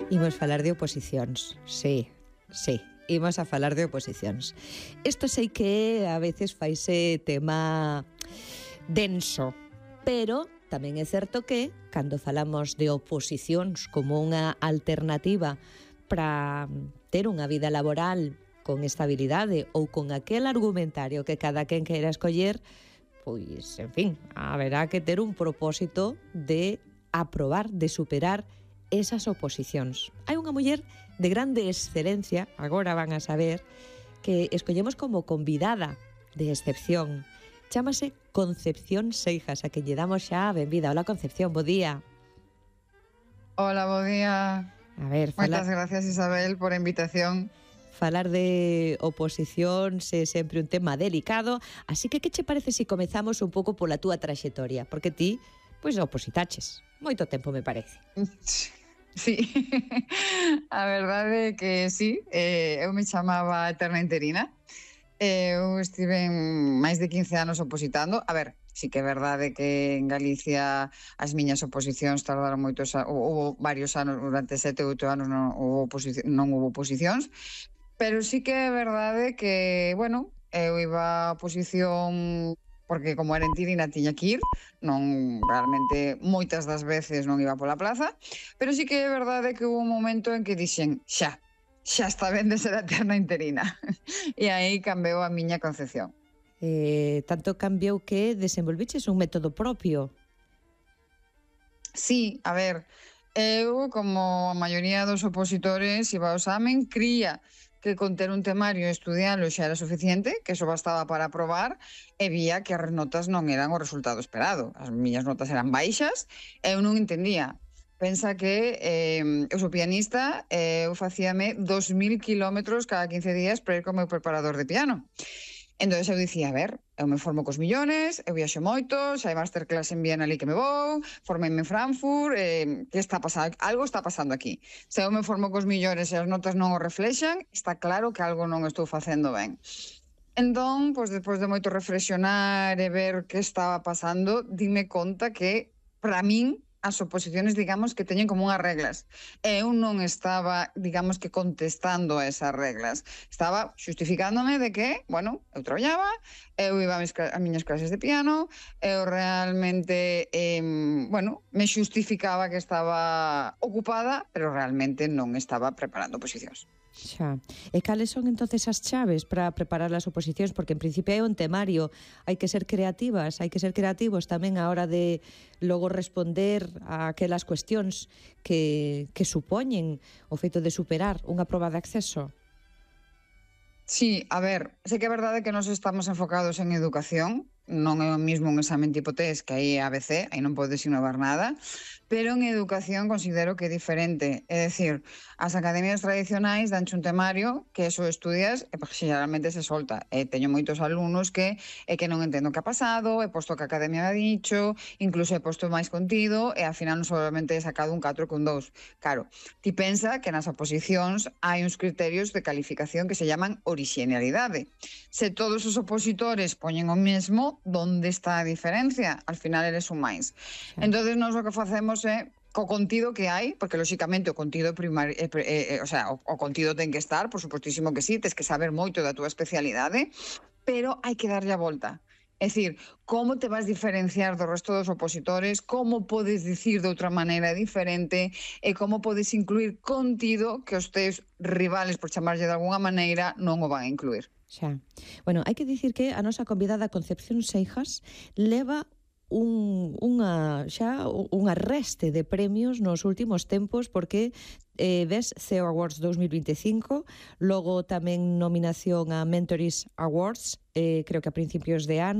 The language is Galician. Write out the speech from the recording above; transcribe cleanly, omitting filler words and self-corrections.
Imos falar de oposicións, sí. Imos a falar de oposicións. Isto sei que a veces faise tema denso, pero tamén é certo que, cando falamos de oposicións como unha alternativa para ter unha vida laboral con estabilidade ou con aquel argumentario que cada quen queira escoller, pois, en fin, haberá que ter un propósito de aprobar, de superar esas oposicións. Hai unha muller de grande excelencia, agora van a saber, que escollemos como convidada de excepción. Chámase Concepción Seijas, a que lle damos xa a benvida. Hola, Concepción, bo día. Hola, bo día. A ver, moitas gracias, Isabel, por a invitación. Falar de oposicións é sempre un tema delicado, así que che parece se comezamos un pouco pola túa traxectoria? Porque ti, pois, opositaches. Moito tempo, me parece. Sí, a verdade é que sí, eu me chamaba Eterna Interina. Eu estive máis de 15 anos opositando. A ver, sí que é verdade que en Galicia as miñas oposicións tardaron moitos anos, houve varios anos, durante 7 ou 8 anos non houve oposicións, pero sí que é verdade que, bueno, eu iba a oposición porque como era interina tiña que ir, non realmente moitas das veces non iba pola plaza, pero sí que é verdade que houve un momento en que dixen xa está ben de ser a eterna interina. E aí cambiou a miña concepción. Tanto cambiou que desenvolviches un método propio. Sí, a ver, eu, como a maioría dos opositores, iba ao examen, cría que con ter un temario e estudialo xa era suficiente, que eso bastaba para aprobar, e vía que as notas non eran o resultado esperado. As miñas notas eran baixas, e eu non entendía. Pensa que eu sou pianista, eu facíame 2000 kilómetros cada 15 días para ir co meu preparador de piano. Entón eu dicía, a ver, eu me formo cos millones, eu viaxo moito, xa hai masterclass en Viena ali que me vou, formeime en Frankfurt, que está pasando? Algo está pasando aquí. Se eu me formo cos millones e as notas non o reflexan, está claro que algo non estou facendo ben. Entón, pois, despois de moito reflexionar e ver que estaba pasando, dime conta que, para min, as oposicións, digamos, que teñen como unhas reglas. E eu non estaba, digamos, que contestando a esas reglas. Estaba xustificándome de que, bueno, eu traballaba, eu iba a miñas clases de piano, eu realmente, bueno, me xustificaba que estaba ocupada, pero realmente non estaba preparando oposicións. Xa. E cales son entonces as chaves para preparar as oposicións? Porque en principio é un temario, hai que ser creativas, hai que ser creativos tamén a hora de logo responder a aquelas cuestións que supoñen o feito de superar unha proba de acceso. Sí, a ver, sei que é verdade que nos estamos enfocados en educación, non é o mismo un examen tipo test que aí ABC, aí non podes innovar nada, pero en educación considero que é diferente. É dicir, as academias tradicionais danche un temario que eso estudias e xeralmente se solta. Teño moitos alumnos que é que non entendo o que ha pasado, he posto o que a academia me ha dicho, incluso he posto máis contido e ao final non solamente he sacado un 4 que un 2. Claro, ti pensa que nas oposicións hai uns criterios de calificación que se llaman orixinalidade. Se todos os opositores poñen o mesmo, onde está a diferencia? Al final eres un máis. Entonces, nós o que facemos é co contido que hai, porque lóxicamente o contido primario, o contido ten que estar, por supostísimo que sí, tens que saber moito da túa especialidade, pero hai que darlle a volta. É dicir, como te vas diferenciar do resto dos opositores, como podes dicir de outra maneira diferente e como podes incluir contido que os teus rivales, por chamarlle de alguna maneira, non o van a incluir. Xa. Bueno, hai que dicir que a nosa convidada Concepción Seijas leva unha reste de premios nos últimos tempos porque ves CEO Awards 2025, logo tamén nominación a Mentoris Awards, creo que a principios de ano,